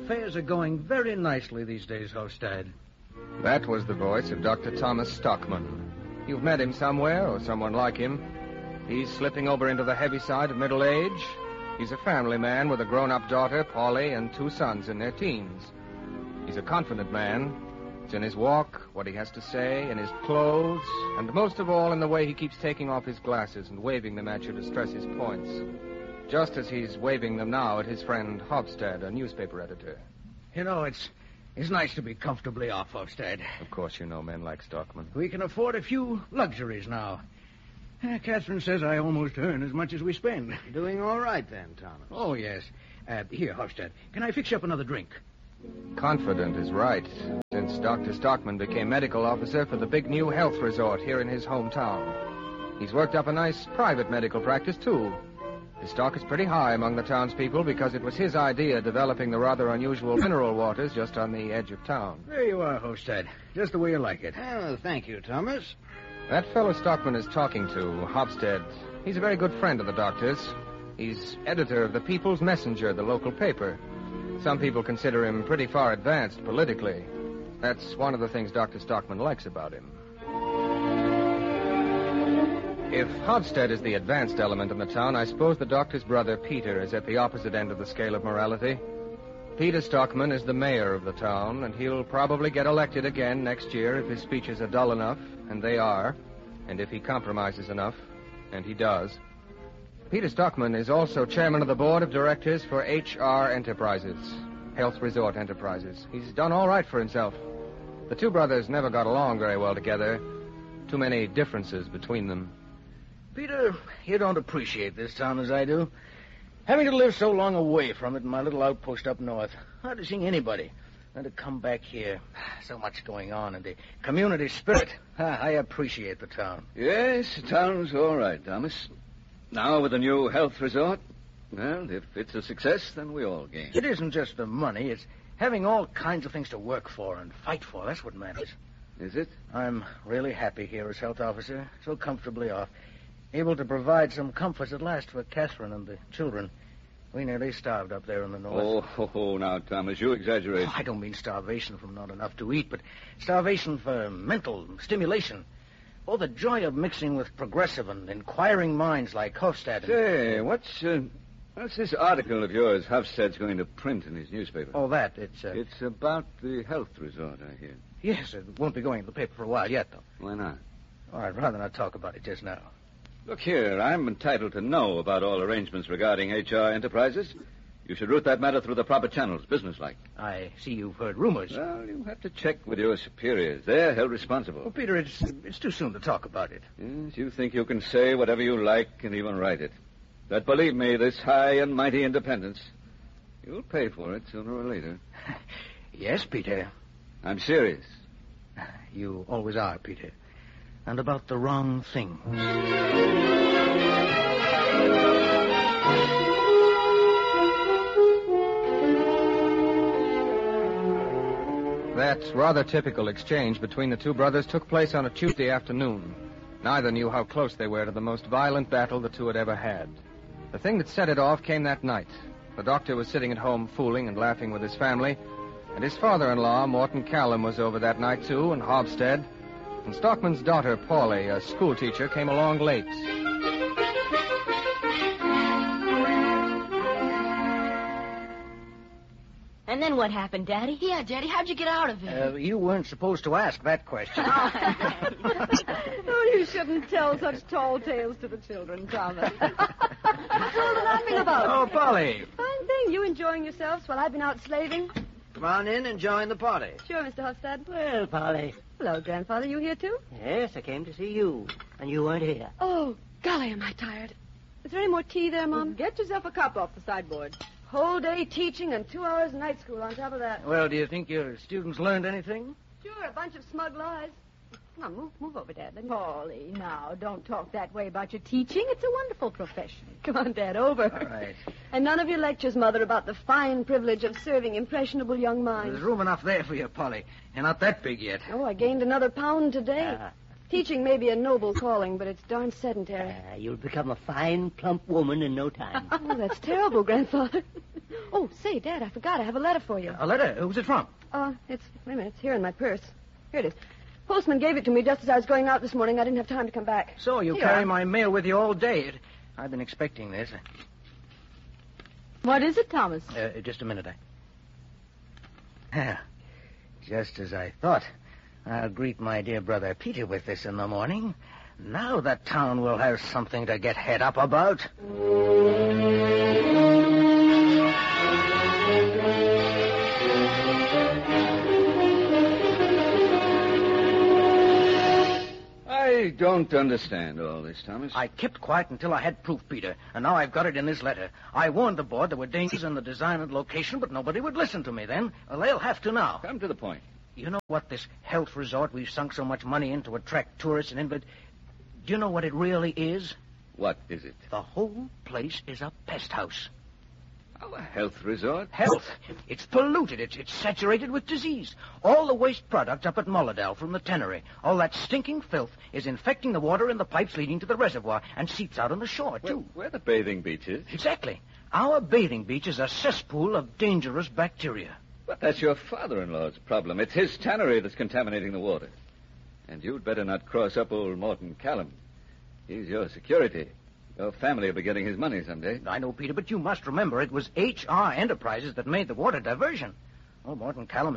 Affairs are going very nicely these days, Hofstad. That was the voice of Dr. Thomas Stockman. You've met him somewhere, or someone like him. He's slipping over into the heavy side of middle age. He's a family man with a grown-up daughter, Polly, and 2 sons in their teens. He's a confident man. It's in his walk, what he has to say, in his clothes, and most of all in the way he keeps taking off his glasses and waving them at you to stress his points. Just as he's waving them now at his friend Hofstad, a newspaper editor. You know, it's nice to be comfortably off, Hofstad. Of course you know men like Stockman. We can afford a few luxuries now. Catherine says I almost earn as much as we spend. Doing all right then, Thomas. Oh, yes. Here, Hofstad, can I fix you up another drink? Confident is right, since Dr. Stockman became medical officer for the big new health resort here in his hometown. He's worked up a nice private medical practice, too. His stock is pretty high among the townspeople because it was his idea developing the rather unusual mineral waters just on the edge of town. There you are, Hofstad. Just the way you like it. Oh, thank you, Thomas. That fellow Stockman is talking to, Hofstad, he's a very good friend of the doctor's. He's editor of the People's Messenger, the local paper. Some people consider him pretty far advanced politically. That's one of the things Dr. Stockman likes about him. If Hofstad is the advanced element in the town, I suppose the doctor's brother, Peter, is at the opposite end of the scale of morality. Peter Stockman is the mayor of the town, and he'll probably get elected again next year if his speeches are dull enough, and they are, and if he compromises enough, and he does. Peter Stockman is also chairman of the board of directors for HR Enterprises, Health Resort Enterprises. He's done all right for himself. The 2 brothers never got along very well together. Too many differences between them. Peter, you don't appreciate this town as I do. Having to live so long away from it in my little outpost up north, hardly seeing anybody. And to come back here, so much going on, and the community spirit. I appreciate the town. Yes, the town's all right, Thomas. Now with the new health resort, well, if it's a success, then we all gain. It isn't just the money. It's having all kinds of things to work for and fight for. That's what matters. Is it? I'm really happy here as health officer, so comfortably off. Able to provide some comforts at last for Catherine and the children. We nearly starved up there in the north. Oh, now, Thomas, you exaggerate. I don't mean starvation from not enough to eat, but starvation for mental stimulation. Oh, the joy of mixing with progressive and inquiring minds like Hofstad. Say, what's this article of yours Hofstad's going to print in his newspaper? Oh, that. It's It's about the health resort, I hear. Yes, it won't be going in the paper for a while yet, though. Why not? All right, rather not talk about it just now. Look here, I'm entitled to know about all arrangements regarding HR Enterprises. You should route that matter through the proper channels, businesslike. I see you've heard rumors. Well, you have to check with your superiors. They're held responsible. Well, Peter, it's too soon to talk about it. Yes, you think you can say whatever you like and even write it. But believe me, this high and mighty independence, you'll pay for it sooner or later. Yes, Peter. I'm serious. You always are, Peter. And about the wrong thing. That rather typical exchange between the 2 brothers took place on a Tuesday afternoon. Neither knew how close they were to the most violent battle the 2 had ever had. The thing that set it off came that night. The doctor was sitting at home fooling and laughing with his family, and his father-in-law, Morton Callum, was over that night, too, and Hofstad. And Stockman's daughter, Polly, a schoolteacher, came along late. And then what happened, Daddy? Yeah, Daddy, how'd you get out of it? You weren't supposed to ask that question. Oh, you shouldn't tell such tall tales to the children, Thomas. What's all the laughing about? Oh, Polly. Fine thing. You enjoying yourselves while I've been out slaving? Come on in and join the party. Sure, Mr. Hofstad. Well, Polly. Hello, Grandfather. You here, too? Yes, I came to see you. And you weren't here. Oh, golly, am I tired. Is there any more tea there, Mom? Get yourself a cup off the sideboard. Whole day teaching and 2 hours night school on top of that. Well, do you think your students learned anything? Sure, a bunch of smug lies. Come on, move over, Dad. Polly, now, don't talk that way about your teaching. It's a wonderful profession. Come on, Dad, over. All right. And none of your lectures, Mother, about the fine privilege of serving impressionable young minds. There's room enough there for you, Polly. You're not that big yet. Oh, I gained another pound today. Teaching may be a noble calling, but it's darn sedentary. You'll become a fine, plump woman in no time. Oh, that's terrible, Grandfather. Oh, say, Dad, I forgot. I have a letter for you. A letter? Who's it from? Wait a minute. It's here in my purse. Here it is. Postman gave it to me just as I was going out this morning. I didn't have time to come back. So you Here. carry my mail with you all day. I've been expecting this. What is it, Thomas? Just a minute. Just as I thought. I'll greet my dear brother Peter with this in the morning. Now the town will have something to get head up about. I don't understand all this, Thomas. I kept quiet until I had proof, Peter, and now I've got it in this letter. I warned the board there were dangers in the design and location, but nobody would listen to me then. Well, they'll have to now. Come to the point. You know what this health resort we've sunk so much money in to attract tourists and invalids, do you know what it really is? What is it? The whole place is a pest house. Oh, a health resort? Health. It's polluted. It's saturated with disease. All the waste product up at Mullendale from the tannery, all that stinking filth is infecting the water in the pipes leading to the reservoir and seeps out on the shore, too. Where the bathing beach is? Exactly. Our bathing beach is a cesspool of dangerous bacteria. But that's your father-in-law's problem. It's his tannery that's contaminating the water. And you'd better not cross up old Morton Callum. He's your security. Your family will be getting his money someday. I know, Peter, but you must remember it was H.R. Enterprises that made the water diversion. Oh, Morton Callum